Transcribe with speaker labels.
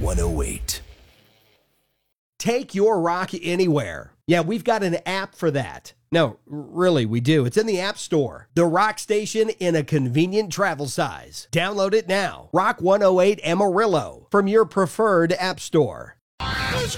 Speaker 1: 108.
Speaker 2: Take your rock anywhere. Yeah, we've got an app for that. No, really, we do. It's in the App Store. The Rock Station in a convenient travel size. Download it now. Rock 108 Amarillo from your preferred app store.